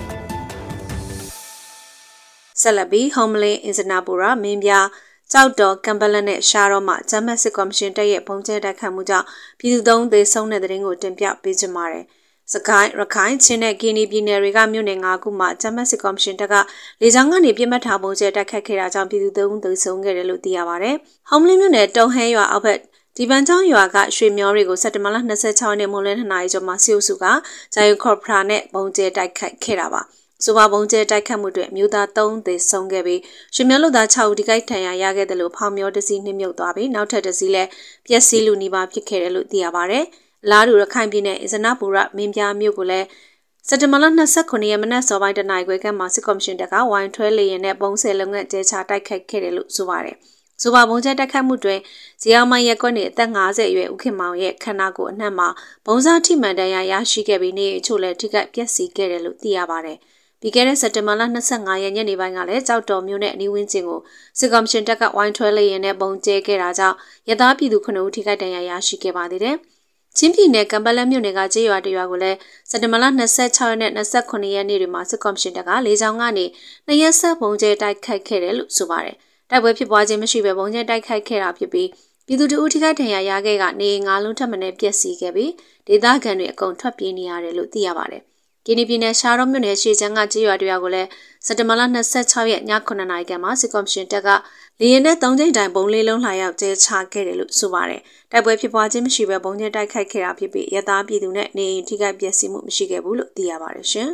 ဆက်လက်ပြီး Homeland အင်စနာပူရာမင်းပြကြောက်တော်ကမ်ဘလန်နဲ့ရှားတော့မှဂျမတ်စစ်ကော်မရှင်တပ်ရဲ့ပုံကျဲတိုက်ခတ်မှုကြောင့်ပြည်သူသုံးသေဆုံးတဲ့တဲ့ရင်ကိုတင်ပြပေးကြပါမယ်။စကိုင်းရခိုင်ချင်းနဲ့ကင်းနီပြည်နယ်တွေကမြို့နယ်9ခုမှာဂျမတ်စစ်ကော်မရှင်တပ်ကလေကြောင်းကနေပြစ်မှတ်ထားပုံကျဲတိုက်ခတ်ခဲ့တာကြောင့်ပြည်သူသုံးသေဆုံးခဲ့တယ်လို့သိရပါဗျ။ Homeland မြို့နယ်တုံဟဲရွာအောက်ဘက်ဒီပန်းချောင်းရွာကရွှေမျောတွေကိုစက်တင်ဘာလ26ရက်နေ့မွန်းလွဲ2နာရီကျော်မှာစစ်အုပ်စုကဂျာယိုခေါ်ဖရာနဲ့ပုံကျဲတိုက်ခတ်ခဲ့တာပါ။ဆိုပါပုံကျဲတိုက်ခတ်မှုတွေမြို့သား3သေဆုံးခဲ့ပြီးရွှေမျောလူသား6ဦးဒီကိတ်ထံရရခဲ့တယ်လို့ဖောင်မျောတစီနှိမ့်မြုပ်သွားပြီးနောက်ထပ်တစီလည်းပျက်စီးလူနီးပါးဖြစ်ခဲ့တယ်လို့သိရပါဗျ။လာတူရခိုင်ပြည်နယ်အစနာပူရမင်းပြားမြို့ကိုလည်းစက်တင်ဘာလ29ရက်မနက်စောပိုင်းတနာရီခွဲခန့်မှာစစ်ကော်မရှင်တပ်ကဝိုင်းထွဲလေရင်နဲ့ပုံစံလုံငန်းကျဲချတိုက်ခိုက်ခဲ့တယ်လို့ဆိုပါတယ်။ဆိုပါပုံကျဲတိုက်ခိုက်မှုတွင်ဇီအောင်မိုင်ရက်ကွက်နေအသက်50အရွယ်ဦးခင်မောင်ရဲ့ခန္ဓာကိုယ်အနှံ့မှာဘုံစားထိမှန်တရားရရှိခဲ့ပြီးနေအချို့လည်းထိခိုက်ပျက်စီးခဲ့တယ်လို့သိရပါတယ်။ပြီးခဲ့တဲ့စက်တင်ဘာလ25ရက်ညနေပိုင်းကလည်းကြောက်တော်မြို့နယ်အနီးဝန်းကျင်ကိုစစ်ကော်မရှင်တပ်ကဝိုင်းထွဲလေရင်နဲ့ပုံကျဲခဲ့တာကြောင့်ရသားပြည်သူ9ဦးထိခိုက်ဒဏ်ရာရရှိခဲ့ပါသေးတယ်။ချင်းပြည်နယ်ကံပလန်မြို့နယ်ကကျေးရွာတရွာကိုလည်းစက်တင်ဘာလ26ရက်နဲ့29ရက်နေ့တွေမှာစစ်ကော်မရှင်တပ်ကလေကြောင်းကနေ2ရက်ဆက်ပုံကျဲတိုက်ခိုက်ခဲ့တယ်လို့ဆိုပါတယ်။တိုက်ပွဲဖြစ်ပွားခြင်းမရှိဘဲပုံကျဲတိုက်ခိုက်ခဲ့တာဖြစ်ပြီးပြည်သူတို့ထိခိုက်ဒဏ်ရာရခဲ့ကနေ9လုံးထပ်မံပျက်စီးခဲ့ပြီးဒေသခံတွေအကုန်ထွက်ပြေးနေရတယ်လို့သိရပါတယ်။ကင်းနီပြည်နယ်ရှားတော်မြို့နယ်ရှေ့ချမ်းကကျေးရွာတွေကိုလည်းစက်တင်ဘာလ26ရက်ည9နာရီခန့်မှာစစ်ကော်မရှင်တပ်ကလေယာဉ်နဲ့3ကြိမ်တိုင်ပုံလေးလုံးလှာရောက်ကျဲချခဲ့တယ်လို့ဆိုပါတယ်။တိုက်ပွဲဖြစ်ပွားခြင်းမရှိဘဲပုံကျဲတိုက်ခိုက်ခဲ့တာဖြစ်ပြီးရသားပြည်သူနဲ့နေအိမ်ထိခိုက်ပျက်စီးမှုမရှိခဲ့ဘူးလို့သိရပါတယ်ရှင်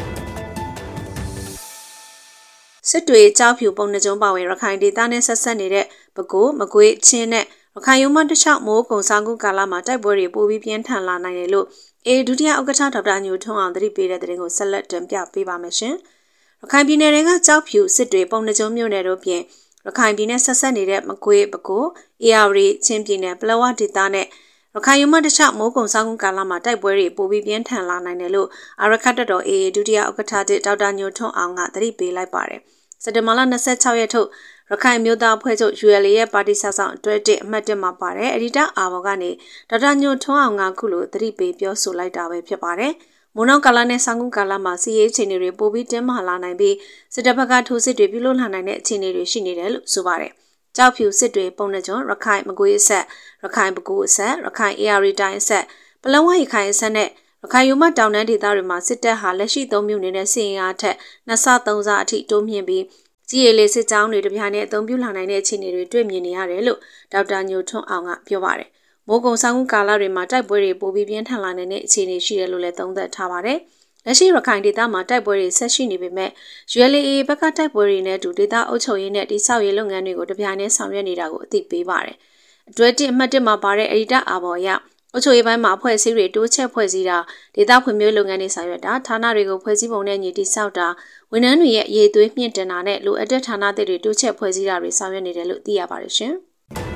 ။စစ်တွေကြောက်ဖြူပုံနှကျုံပါဝင်ရခိုင်ဒေသနဲ့ဆက်ဆက်နေတဲ့ပဲခူးမကွေးချင်းနဲ့ရခိုင်ရုံးမတလျှောက်မိုးကုံဆောင်ကူကာလမှာတိုက်ပွဲတွေပိုပြီးပြင်းထန်လာနိုင်တယ်လို့ဒုတိယဥက္ကဋ္ဌဒေါက်တာညိုထွန်းအောင်သတိပေးတဲ့တဲ့ကိုဆက်လက်တင်ပြပေးပါမယ်ရှင်။ရခိုင်ပြည်နယ်တွေကကြောက်ဖြူစစ်တွေပုံနှကျုံမြို့နယ်တို့ပြင်ရခိုင်ပြည်နယ်ဆက်ဆက်နေတဲ့မကွေးပဲခူးအေရဝတီချင်းပြည်နယ်ပလောဝဒေသနဲ့ရခိုင်ရုံးမတလျှောက်မိုးကုံဆောင်ကူကာလမှာတိုက်ပွဲတွေပိုပြီးပြင်းထန်လာနိုင်တယ်လို့အာရခတ်တော်ဒုတိယဥက္ကဋ္ဌဒေါက်တာညိုထွန်းအောင်ကသတိပေးလိုက်ပါတယ်။စက်တင်ဘာလ26ရက်ထုတ်ရခိုင်မျိုးသားအဖွဲ့ချုပ် ULA ရဲ့ပါတီဆောက်ဆောင်အတွဲ1အမှတ်1မှာပါတယ်အဒီတာအာဘော်ကနေဒေါက်တာညိုထွန်းအောင်ကခုလိုသတိပေးပြောဆိုလိုက်တာပဲဖြစ်ပါတယ်။မွန်နောက်ကာလနဲ့ဆောင်ကူကာလမှာစီရေးအခြေအနေတွေပိုပြီးတင်းမာလာနိုင်ပြီးစစ်တပ်ဘက်ကထိုးစစ်တွေပြုလုပ်လာနိုင်တဲ့အခြေအနေတွေရှိနေတယ်လို့ဆိုပါတယ်။ကြောက်ဖြူစစ်တွေပုံနှကျွန်းရခိုင်မကွေးအဆက်ရခိုင်ပဲခူးအဆက်ရခိုင် AR တိုင်းအဆက်ပလောဝရခိုင်အဆက်နဲ့ရခိုင်ယူမတောင်တန်းဒေသတွေမှာစစ်တပ်ဟာလက်ရှိသုံးမြို့နေတဲ့စစ်ရင်အားထက်2ဆ3ဆအထိတိုးမြင့်ပြီးကြီးရည်လေးစစ်ကြောင်းတွေတပြိုင်နက်အသုံးပြုလာနိုင်တဲ့အခြေအနေတွေတွေ့မြင်နေရတယ်လို့ဒေါက်တာညိုထွန်းအောင်ကပြောပါတယ်။မိုးကုံဆောင်မှုကာလတွေမှာတိုက်ပွဲတွေပိုပြီးပြင်းထန်လာနေတဲ့အခြေအနေရှိတယ်လို့လည်းသုံးသပ်ထားပါတယ်။လက်ရှိရခိုင်ဒေသမှာတိုက်ပွဲတွေဆက်ရှိနေပေမဲ့ ULA ဘက်ကတိုက်ပွဲတွေနဲ့အတူဒေသအုပ်ချုပ်ရေးနဲ့တိစောက်ရေးလုပ်ငန်းတွေကိုတပြိုင်နက်ဆောင်ရွက်နေတာကိုအသိပေးပါတယ်။အတွဲ1အမှတ်1မှာပါတဲ့ Edita အာဘော်ရအုပ်ချုပ်ရေးပိုင်းမှာအဖွဲ့အစည်းတွေတိုးချဲ့ဖွဲ့စည်းတာဒေသဖွံ့ဖြိုးလုပ်ငန်းတွေဆောင်ရွက်တာဌာနတွေကိုဖွဲ့စည်းပုံနဲ့ညီတိစောက်တာဝန်ထမ်းတွေရဲ့အရေးသွေးမြင့်တင်တာနဲ့လိုအပ်တဲ့ဌာနတွေတိုးချဲ့ဖွဲ့စည်းတာတွေဆောင်ရွက်နေတယ်လို့သိရပါတယ်ရှင်။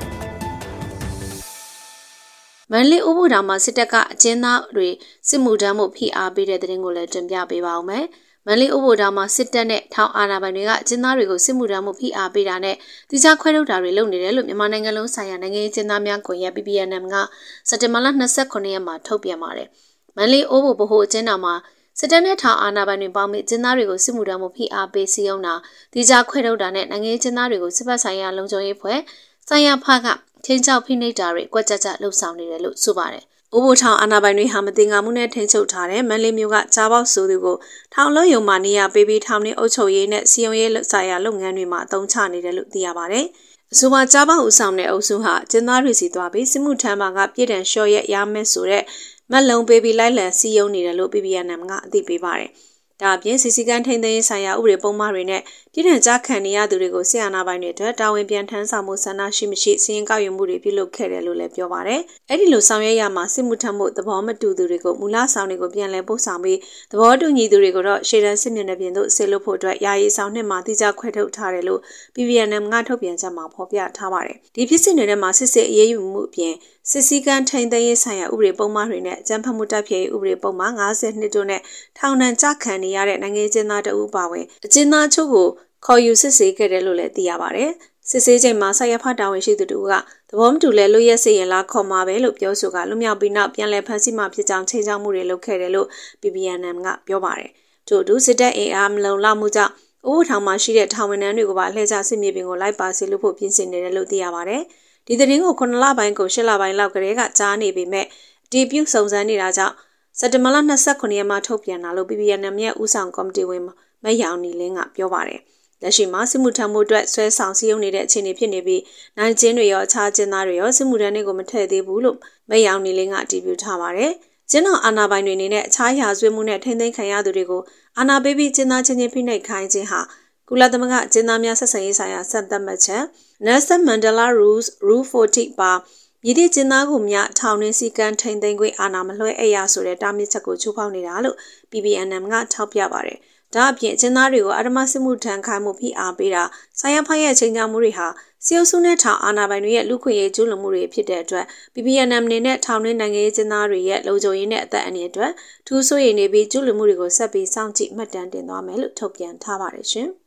မန္တလေးဥပဒေမှာစစ်တပ်ကအကျဉ်းသားတွေစစ်မှုထမ်းမှုဖိအားပေးတဲ့တဲ့တင်ကိုလည်းတင်ပြပေးပါဦးမယ်။မန္တလေးဥပဒေမှာစစ်တပ်နဲ့ထောင်အာဏာပိုင်တွေကအကျဉ်းသားတွေကိုစစ်မှုထမ်းမှုဖိအားပေးတာနဲ့တိကျခွဲထုတ်တာတွေလုပ်နေတယ်လို့မြန်မာနိုင်ငံလုံးဆိုင်ရာနိုင်ငံရေးအကျဉ်းသားများကွန်ရက် PPNM ကစက်တင်ဘာလ29ရက်မှာထုတ်ပြန်ပါတယ်။မန္တလေးဥပဒေဗဟိုအကျဉ်းတော်မှာစစ်တပ်နဲ့ထောင်အာဏာပိုင်တွေပေါင်းပြီးကျင်းသားတွေကိုစစ်မှုထမ်းမှုဖိအားပေးစည်းရုံးတာတိကျခွဲထုတ်တာနဲ့နိုင်ငံရေးကျင်းသားတွေကိုစစ်ဘက်ဆိုင်ရာလုံခြုံရေးဖွဲ့ဆိုင်ရာဖကချင်းချောက်ဖိနှိပ်တာတွေကွက်ကြလှုပ်ဆောင်နေတယ်လို့ဆိုပါတယ်။ဥပဒေထောင်အာဏာပိုင်တွေဟာမတင်ငါမှုနဲ့ထိန်းချုပ်ထားတဲ့မန္တလေးမြို့ကကြားပေါက်ဆိုသူကိုထောင်လုံးယုံမှနေရာပေးပြီးထောင်တွင်းအုပ်ချုပ်ရေးနဲ့စီယုံရေးဆိုင်ရာလုပ်ငန်းတွေမှာအသုံးချနေတယ်လို့သိရပါတယ်။အဆိုပါကြားပေါက်ဦးဆောင်တဲ့အုပ်စုဟာကျင်းသားတွေစီသွားပြီးစစ်မှုထမ်းမှာကပြည်တံလျှော့ရက်ရမယ်ဆိုတဲ့မက်လုံးပေးပြီးလိုက်လံစီယုံနေတယ်လို့ PPNM ကအသိပေးပါတယ်။ဒါအပြင်စီစီကန်းထိန်းသိမ်းရေးဆိုင်ရာဥပဒေပုံမှန်တွေနဲ့ပြည်ထံကြားခံနေရသူတွေကိုဆီယနာပိုင်းတွေအတွက်တာဝန်ပြန်ထမ်းဆောင်မှုဆန္ဒရှိမရှိစီရင်ကောက်ယူမှုတွေပြုလုပ်ခဲ့တယ်လို့လည်းပြောပါတယ်။အဲ့ဒီလိုဆောင်ရွက်ရမှာစစ်မှုထမ်းမှုသဘောမတူသူတွေကိုမူလဆောင်တွေကိုပြန်လည်ပို့ဆောင်ပြီးသဘောတူညီသူတွေကိုတော့ရှေ့တန်းစစ်မျက်နှာပြင်သို့ဆေးလွတ်ဖို့အတွက်ယာယီဆောင်နှစ်မှာတိကျခွဲထုတ်ထားတယ်လို့ PPNM ကထုတ်ပြန်ချက်မှာဖော်ပြထားပါတယ်။ဒီဖြစ်စဉ်တွေထဲမှာစစ်စစ်အရေးယူမှုအပြင်စစ်စည်းကမ်းထိန်းသိမ်းရေးဆိုင်ရာဥပဒေပုံမှန်တွေနဲ့ကျန်းဖတ်မှုတိုက်ဖျက်ရေးဥပဒေပုံမှန်52တို့နဲ့ထောင်ဒဏ်ကျခံနေရတဲ့နိုင်ငံကျင်းသားတအုပ်ပါဝင်အကျဉ်းသားချုပ်ကိုခေါ်ယူစစ်ဆေးခဲ့တယ်လို့လည်းသိရပါတယ်။စစ်ဆေးချိန်မှာဆရာဖတာဝန်ရှိသူတို့ကသဘောမတူလဲလွတ်ရက်စေရင်လားခေါ်မှာပဲလို့ပြောဆိုကလွတ်မြောက်ပြီးနောက်ပြန်လည်ဖမ်းဆီးမှဖြစ်ကြောင်းချိန်ချောက်မှုတွေလုပ်ခဲ့တယ်လို့ PPNM ကပြောပါတယ်။ထို့အတူစစ်တပ်အင်အားမလုံလောက်မှုကြောင့်ဥပဒေထောင်မှာရှိတဲ့ထောင်ဝန်ထမ်းတွေကိုပါလှည့်ကျစစ်မြေပြင်ကိုလိုက်ပါစေလို့ဖို့ပြင်ဆင်နေတယ်လို့သိရပါတယ်။ဒီသတင်းကို9လပိုင်းကို10လပိုင်းလောက်ကတည်းကကြားနေပေမဲ့အတည်ပြုစုံစမ်းနေတာကြောင့်စက်တင်ဘာလ29ရက်မှာထုတ်ပြန်လာလို့ PPNM ရဲ့ဦးဆောင်ကော်မတီဝင်မယောင်နီလင်းကပြောပါတယ်။လက်ရှိမှာစစ်မှုထမ်းမှုအတွက်ဆွဲဆောင်စည်းရုံးနေတဲ့အခြေအနေဖြစ်နေပြီးနိုင်ကျင်းတွေရောအခြားကျင်းသားတွေရောစစ်မှုထမ်းတွေကိုမထည့်သေးဘူးလို့မယောင်နီလင်းကအတည်ပြုထားပါတယ်။ကျင်းတော်အာဏာပိုင်တွေအနေနဲ့အခြားရာဇဝတ်မှုနဲ့ထိန်းသိမ်းခံရသူတွေကိုအာဏာပေးပြီးကျင်းသားချင်းချင်းဖိနှိပ်ခိုင်းခြင်းဟာကုလသမဂ္ဂကျင်းသားများဆက်ဆံရေးဆိုင်ရာစံသတ်မှတ်ချက် Nelson Mandela Rules Rule 40 ပါမြည်သည့်ကျင်းသားကိုမြထောင်တွင်းစည်းကမ်းထိန်းသိမ်းခွင့်အာဏာမလွှဲအပ်ရဆိုတဲ့တားမြစ်ချက်ကိုချိုးဖောက်နေတာလို့ PPNM ကထောက်ပြပါတယ်။ဒါအပြင်ကျင်းသားတွေကိုအဓမ္မစစ်မှုထမ်းခိုင်းမှုဖိအားပေးတာဆိုင်ရာဖိုင်ရဲ့ချိန်ချောက်မှုတွေဟာစီအုပ်စုနဲ့ထောင်အာဏာပိုင်တွေရဲ့လူခွင့်ရေးကျူးလွန်မှုတွေဖြစ်တဲ့အတွက် PPNM အနေနဲ့ထောင်တွင်းနိုင်ငံရေးကျင်းသားတွေရဲ့လုံခြုံရေးနဲ့အသက်အန္တရာယ်အတွက်ထူးဆိုးရည်နေပြီးကျူးလွန်မှုတွေကိုဆက်ပြီးစောင့်ကြည့်မှတ်တမ်းတင်သွားမယ်လို့ထုတ်ပြန်ထားပါတယ်ရှင်။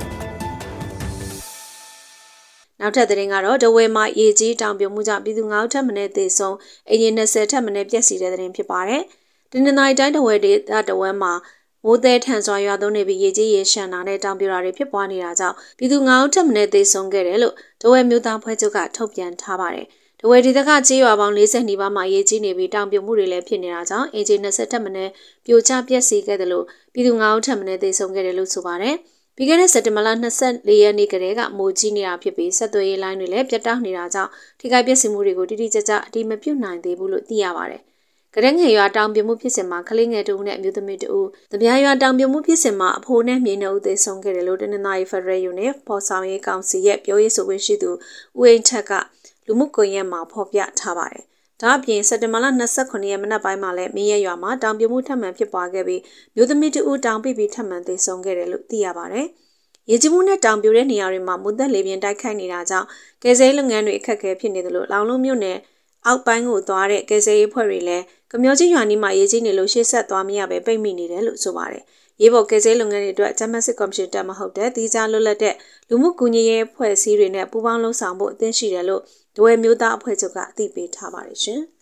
နောက်ထပ်သတင်းကတော့ဒဝဲမှာရေကြီးတောင်ပြိုမှုကြောင့်ပြည်သူ9ဦးထပ်မံသေဆုံးအင်ဂျင်20ထပ်မံပျက်စီးတဲ့သတင်းဖြစ်ပါတယ်။ဒီနေ့တိုင်းဒဝဲဒေသဒဝဲမှာမိုးသည်ထန်စွာရွာသွန်းနေပြီးရေကြီးရေရှမ်းတာနဲ့တောင်ပြိုတာတွေဖြစ်ပွားနေတာကြောင့်ပြည်သူ9ဦးထပ်မံသေဆုံးခဲ့တယ်လို့ဒဝဲမြို့သားဖွဲ့ချုပ်ကထုတ်ပြန်ထားပါတယ်။ဒဝဲဒေသကကြေးရွာပေါင်း40နီးပါးမှာရေကြီးနေပြီးတောင်ပြိုမှုတွေလည်းဖြစ်နေတာကြောင့်အင်ဂျင်20ထပ်မံပြိုကျပျက်စီးခဲ့တယ်လို့ပြည်သူ9ဦးထပ်မံသေဆုံးခဲ့တယ်လို့ဆိုပါတယ်။ပြီးခဲ့တဲ့စက်တင်ဘာလ24ရက်နေ့ကတည်းကမိုးကြီးနေတာဖြစ်ပြီးဆက်သွယ်ရေးလိုင်းတွေလည်းပြတ်တောက်နေတာကြောင့်ထိခိုက်ပျက်စီးမှုတွေကိုတိတိကျကျအတိမပြုတ်နိုင်သေးဘူးလို့သိရပါတယ်။ကရက်ငယ်ရွာတောင်ပြိုမှုဖြစ်စဉ်မှာကလေးငယ်တဦးနဲ့အမျိုးသမီးတဦး၊တပြားရွာတောင်ပြိုမှုဖြစ်စဉ်မှာအဖိုးနဲ့မြေနှုတ်သေဆုံးခဲ့တယ်လို့တနင်္သာရီဖက်ဒရယ်ယူနစ်ပေါ်ဆောင်ရေးကောင်စီရဲ့ပြောရေးဆိုခွင့်ရှိသူဦးအိမ်ထက်ကလူမှုကွန်ရက်မှာဖော်ပြထားပါတယ်။ဒါအပြင်စက်တင်ဘာလ29ရက်မနက်ပိုင်းမှာလည်းမင်းရရွာမှာတောင်ပြိုမှုထပ်မံဖြစ်ပွားခဲ့ပြီးမျိုးသမီးတဦးတောင်ပြီးထပ်မံသေဆုံးခဲ့တယ်လို့သိရပါတယ်။ရေကြီးမှုနဲ့တောင်ပြိုတဲ့နေရာတွေမှာမုန်သက်လေပြင်းတိုက်ခိုက်နေတာကြောင့်ကယ်ဆယ်ရေးလုပ်ငန်းတွေအခက်အခဲဖြစ်နေတယ်လို့လောင်လုံးမြို့နယ်အောက်ပိုင်းကိုသွားတဲ့ကယ်ဆယ်ရေးဖွဲ့တွေလည်းကမျောကြီးရွာနီးမှာရေကြီးနေလို့ရှေ့ဆက်သွားမရပဲပိတ်မိနေတယ်လို့ဆိုပါတယ်။ရေပေါ်ကယ်ဆယ်လုပ်ငန်းတွေအတွက်ဂျမတ်စစ်ကော်မရှင်တက်မဟုတ်တဲ့တီးခြားလွတ်လပ်တဲ့လူမှုကူညီရေးအဖွဲ့အစည်းတွေနဲ့ပူးပေါင်းလှုပ်ဆောင်ဖို့အသင့်ရှိတယ်လို့ဒဝဲမျိုးသားအဖွဲ့ချုပ်ကအသိပေးထားပါတယ်ရှင်။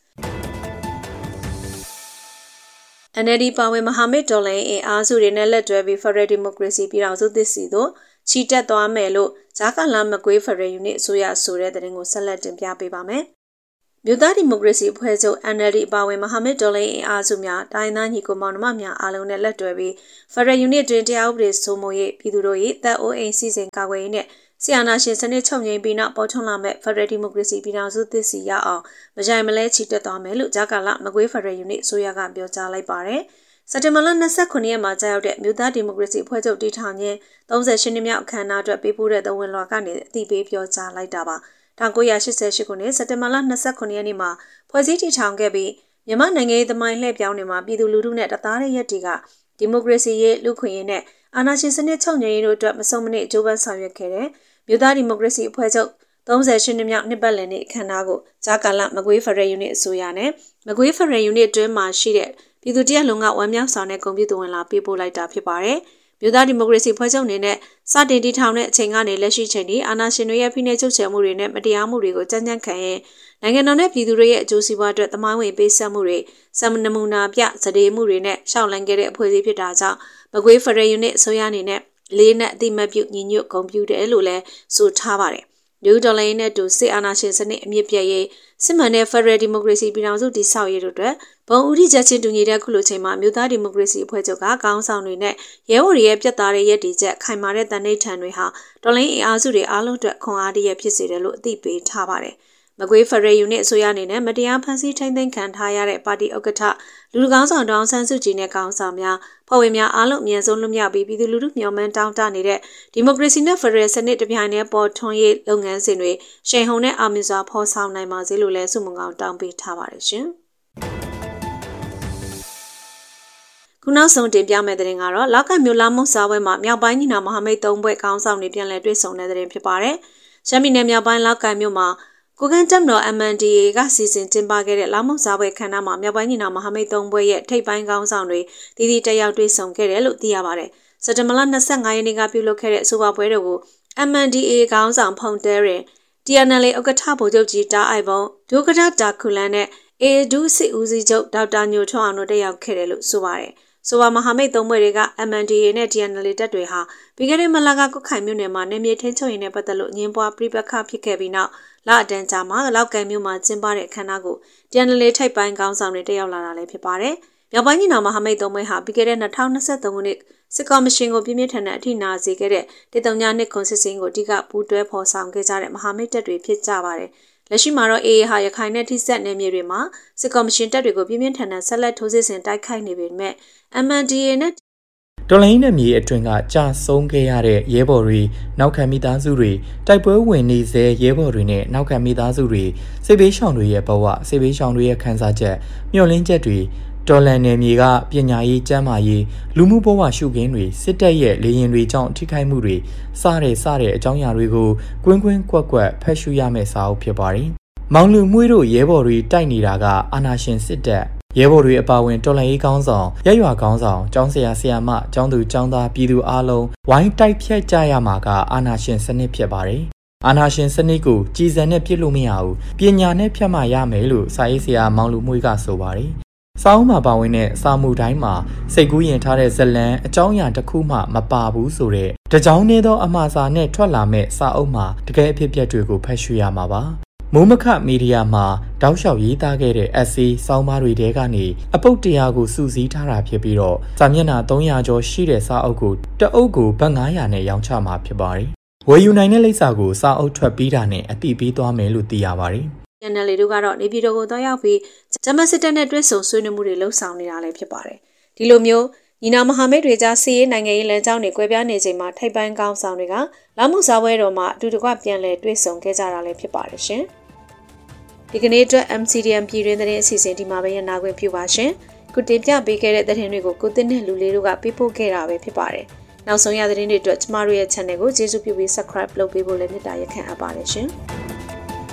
NLD ပါဝင်မဟာမိတ်တော်လှန်ရေးအားစုတွေနဲ့လက်တွဲပြီး Federal Democracy ပြည်ထောင်စုသစ်စီတို့ချီတက်သွားမယ်လို့ဂျာကာလာမကွေးဖရယ်ယူနစ်အစိုးရဆိုတဲ့သတင်းကိုဆက်လက်တင်ပြပေးပါမယ်။မြို့သားဒီမိုကရေစီအဖွဲ့ချုပ် NLD အပါအဝင်မဟာမိတ်တော်လှန်ရေးအင်အားစုများတိုင်းသားညီကိုမောင်နှမများအားလုံးနဲ့လက်တွဲပြီးဖရယ်ယူနစ်တွင်တရားဥပဒေစိုးမိုးရေးပြည်သူတို့၏တပ်အိုးအိမ်စီစဉ်ကာကွယ်ရေးနဲ့ဆီယနာရှင်စနစ်ချုပ်ငြိမ်းပြီးနောက်ပေါ်ထွန်းလာမဲ့ဖရယ်ဒီမိုကရေစီပြည်ထောင်စုသစ်စီရအောင်မကြိုင်မလဲချီတက်သွားမယ်လို့ဂျာကာလာမကွေးဖရယ်ယူနစ်အစိုးရကပြောကြားလိုက်ပါတယ်။စက်တင်ဘာလ29ရက်မှာကြာရောက်တဲ့မြို့သားဒီမိုကရေစီအဖွဲ့ချုပ်တည်ထောင်ခြင်း38နှစ်မြောက်အခမ်းအနားအတွက်ပေးပို့တဲ့သဝင်လွှာကနေအသိပေးပြောကြားလိုက်တာပါ1988ခုနှစ်စက်တင်ဘာလ29ရက်နေ့မှာဖွဲ့စည်းတည်ထောင်ခဲ့ပြီးမြန်မာနိုင်ငံရေးသမိုင်းလှည့်ပြောင်းနေမှာပြည်သူလူထုနဲ့တသားတဲ့ရက်တွေကဒီမိုကရေစီရေးလူခွင့်ရေးနဲ့အာဏာရှင်စနစ်ချုပ်ငြိမ်းရေးတို့အတွက်မဆုံးမနစ်ကြိုးပမ်းဆောင်ရွက်ခဲ့တဲ့မြို့သားဒီမိုကရေစီအဖွဲ့ချုပ်38နှစ်မြောက်နှစ်ပတ်လည်နေ့အခမ်းအနားကိုဂျာကာလာမကွေးဖရယ်ယူနစ်အစိုးရနဲ့မကွေးဖရယ်ယူနစ်အတွင်းမှာရှိတဲ့ပြည်သူတရက်လုံးကဝမ်းမြောက်ဆောင်တဲ့ဂုဏ်ပြုသဝင်လာပေးပို့လိုက်တာဖြစ်ပါတယ်။မြို့သားဒီမိုကရေစီဖွဲ့ချုပ်အနေနဲ့စတင်တည်ထောင်တဲ့အချိန်ကနေလက်ရှိချိန်ထိအာဏာရှင်တွေရဲ့ဖိနှိပ်ချုပ်ချယ်မှုတွေနဲ့မတရားမှုတွေကိုကြမ်းကြမ်းခံရင်နိုင်ငံတော်နဲ့ပြည်သူတွေရဲ့အကျိုးစီးပွားအတွက်သမိုင်းဝင်ပေးဆက်မှုတွေစံနမူနာပြစဒေမှုတွေနဲ့ရှောက်လန်းခဲ့တဲ့အဖွဲ့အစည်းဖြစ်တာကြောင့်မကွေးဖရယ်ယူနစ်အစိုးရအနေနဲ့လေးနဲ့အတိမတ်ပြုညီညွတ်ဂုဏ်ပြုတယ်လို့လည်းဆိုထားပါတယ်။လူဒေါ်လာရင်းနဲ့တူစစ်အာဏာရှင်စနစ်အမြင့်ပြည့်ရေးစစ်မှန်တဲ့ဖက်ဒရယ်ဒီမိုကရေစီပြည်ထောင်စုတည်ဆောက်ရေးတို့အတွက်ဘုံဦးထိချက်ချင်းတူညီတဲ့ခုလိုချိန်မှာမြို့သားဒီမိုကရေစီအဖွဲ့ချုပ်ကခေါင်းဆောင်တွေနဲ့ရဲဘော်တွေရဲ့ပြတ်သားတဲ့ရည်တည်ချက်ခိုင်မာတဲ့တန်ဋိဌာန်တွေဟာတော်လိုင်းအင်အားစုတွေအားလုံးအတွက်ခွန်အားတရဖြစ်စေတယ်လို့အသိပေးထားပါတယ်။မကွေးဖရယ်ယူနစ်အစိုးရအနေနဲ့မတရားဖန်ဆီးထိန်းသိမ်းခံထားရတဲ့ပါတီဥက္ကဋ္ဌလူကောင်းဆောင်ဒေါအောင်ဆန်းစုကြည်နဲ့ကောင်းဆောင်များဖွဲ့ဝင်များအားလုံးအမြဲဆုံးလွတ်မြောက်ပြီးပြည်သူလူထုမျှော်မှန်းတောင်းတနေတဲ့ဒီမိုကရေစီနဲ့ဖရယ်စနစ်တပြိုင်တည်းပေါ်ထွန်းရေးလုပ်ငန်းစဉ်တွေရှိန်ဟုန်နဲ့အောင်မြင်စွာဖော်ဆောင်နိုင်ပါစေလို့လည်းဆုမွန်ကောင်းတောင်းပေးထားပါတယ်ရှင်။ခုနောက်ဆုံးတင်ပြမယ့်တဲ့တင်ကတော့လောက်ကမြို့လာမုံစားပွဲမှာမြောက်ပိုင်းညီနောင်မဟာမိတ်၃ဘွဲ့ကောင်းဆောင်တွေပြန်လည်တွေ့ဆုံတဲ့တဲ့တင်ဖြစ်ပါတယ်။ရှမ်းပြည်နယ်မြောက်ပိုင်းလောက်ကမြို့မှာကိုကန်တက်မတော် MNDAA ကစီစဉ်ကျင်းပခဲ့တဲ့လာမုံစားပွဲခမ်းနားမှာမြောက်ပိုင်းညီနောင်မဟာမိတ်၃ဘွဲ့ရဲ့ထိပ်ပိုင်းကောင်းဆောင်တွေတည်တည်တက်ရောက်တွေ့ဆုံခဲ့တယ်လို့သိရပါတယ်။စက်တင်ဘာလ25ရက်နေ့ကပြုလုပ်ခဲ့တဲ့အဆိုပါပွဲတော်ကို MNDAA ကောင်းဆောင်ဖုန်တဲရင် TNLA ဥက္ကဋ္ဌဗိုလ်ချုပ်ကြီးတာအိုက်ဘုံဒုက္ကဋ္ဌတာခုလန်နဲ့ AA ဒုစစ်ဦးစီးချုပ်ဒေါက်တာညိုထွန်းအောင်တို့တက်ရောက်ခဲ့တယ်လို့ဆိုပါတယ်။ဆိုပါမဟာမိတ်၃ဘွဲ့တွေက MNDAA နဲ့ TNLA တပ်တွေဟာပြီးခဲ့တဲ့မလကကုတ်ခိုင်မြို့နယ်မှာနေမြေထင်းချုပ်ရင်းနဲ့ပတ်သက်လို့ငင်းပွားပြိပခဖြစ်ခဲ့ပြီးနောက်လအတန်းကြာမှာလောက်ကန်မြို့မှာကျင်းပတဲ့အခမ်းအနားကိုTNLAထိပ်ပိုင်းကောင်းဆောင်တွေတက်ရောက်လာတာလည်းဖြစ်ပါတယ်။မြောက်ပိုင်းညီနောင်မဟာမိတ်၃ဘွဲ့ဟာပြီးခဲ့တဲ့2023ခုနှစ်စစ်ကော်မရှင်ကိုပြင်းပြထန်တဲ့အထိနာစေခဲ့တဲ့139ခွန်စစ်စင်းကိုအဓိကပူးတွဲဖော်ဆောင်ခဲ့ကြတဲ့မဟာမိတ်တပ်တွေဖြစ်ကြပါတယ်။လက်ရှိမှာတော့ AA ဟာရခိုင်နဲ့ထိစပ်နယ်မြေတွေမှာစစ်ကော်မရှင်တပ်တွေကိုပြင်းပြထန်တဲ့ဆက်လက်ထိုးစစ်ဆင်တိုက်ခိုက်နေပေမဲ့ MNDAA နဲ့တော်လိုင်းနယ်မြေအတွင်းကကြာဆုံးခဲ့ရတဲ့ရဲဘော်တွေနောက်ခံမိသားစုတွေတိုက်ပွဲဝင်နေစေရဲဘော်တွေနဲ့နောက်ခံမိသားစုတွေစစ်ဘေးရှောင်တွေရဲ့ဘဝစစ်ဘေးရှောင်တွေရဲ့ခံစားချက်မျှော်လင့်ချက်တွေတော်လန်နယ်မြေကပညာရေးကျန်းမာရေးလူမှုဘဝရှုခင်းတွေစစ်တပ်ရဲ့လေရင်တွေကြောင့်ထိခိုက်မှုတွေစတဲ့အကြောင်းအရာတွေကိုကွင်းကွင်းကွက်ကွက်ဖတ်ရှုရမယ့်စာအုပ်ဖြစ်ပါတယ်။မောင်လူမှုတို့ရဲဘော်တွေတိုက်နေတာကအာဏာရှင်စစ်တပ်ရဲဘော်တွေအပါအဝင်တော်လှန်ရေးကောင်းဆောင်ရက်ရွာကောင်းဆောင်ကျောင်းဆရာဆရာမကျောင်းသူကျောင်းသားပြည်သူအားလုံးဝိုင်းတိုက်ဖြတ်ကြရမှာကအာဏာရှင်စနစ်ဖြစ်ပါတယ်။အာဏာရှင်စနစ်ကိုကြည်စံနဲ့ပြစ်လို့မရဘူးပညာနဲ့ဖြတ်မှရမယ်လို့စာရေးဆရာမောင်လူမှုကဆိုပါတယ်။စာအုပ်မှာပါဝင်တဲ့စာမှုတိုင်းမှာစိတ်ကူးရင်ထားတဲ့ဇလံအကြောင်းအရာတစ်ခုမှမပါဘူးဆိုတဲ့တကြောင်နေသောအမှားစာနဲ့ထွက်လာမဲ့စာအုပ်မှာတကယ်အဖြစ်အပျက်တွေကိုဖတ်ရှုရမှာပါ။မိုးမခမီဒီယာမှာတောက်လျှောက်ရေးသားခဲ့တဲ့ essay ဆောင်းပါးတွေထဲကနေအပုတ်100ကိုစုစည်းထားတာဖြစ်ပြီးတော့စာမျက်နှာ300ကျော်ရှိတဲ့စာအုပ်ကိုတအုပ်ကိုဘတ်900နဲ့ရောင်းချမှာဖြစ်ပါတယ်။ဝယ်ယူနိုင်တဲ့လိပ်စာကိုစာအုပ်ထွက်ပြီးတာနဲ့အတိပေးသွားမယ်လို့သိရပါတယ်။ NLD တို့ကတော့နေပြည်တော်ကိုသွားရောက်ပြီးဂျမစစ်တပ်နဲ့တွဲဆုံဆွေးနွေးမှုတွေလှုပ်ဆောင်နေတာလည်းဖြစ်ပါတယ်။ဒီလိုမျိုးညီနောင်မဟာမိတ်တွေကြားစီးရေးနိုင်ငံရေးလမ်းကြောင်းတွေကွဲပြားနေချိန်မှာထိပ်ပိုင်းကောင်းဆောင်တွေကလာမှုစားပွဲတော်မှာအတူတကွပြန်လည်တွေ့ဆုံခဲ့ကြတာလည်းဖြစ်ပါတယ်ရှင်။ဒီကနေ့အတွက် MCDM ပြည်တွင်းသတင်းအစီအစဉ်ဒီမှာပဲရနာခွင့်ပြုပါရှင်။ခုတင်ပြပေးခဲ့တဲ့သတင်းတွေကိုကိုတင်နဲ့လူလေးတို့ကပေးပို့ခဲ့တာပဲဖြစ်ပါတယ်။နောက်ဆုံးရသတင်းတွေအတွက်ကျမတို့ရဲ့ channel ကိုကျေးဇူးပြုပြီး subscribe လုပ်ပေးဖို့လည်းမေတ္တာရပ်ခံအပ်ပါတယ်ရှင်။